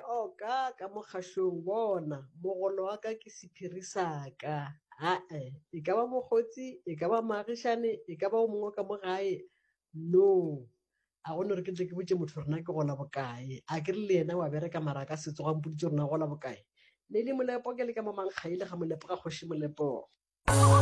oka ka mo kgašong bona mogolo wa ka ke sephiri sa ka e ka ba mokgotsi e ka ba maagišane e ka ba o mongwe ka mo gae no a gone gore ke tle ke botse motho rona ke gola bokae a ke re le ena wa bereka mara ka setso ga mpoditse rona gola bokae ne le molepo ke le ka mo mankgaile ga molepo ga kgoši molepo